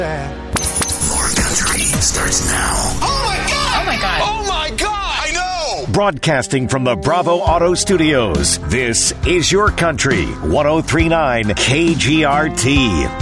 More Country starts now. Oh my God! Oh my God! Oh my God! I know! Broadcasting from the Bravo Auto Studios, this is Your Country 103.9 KGRT.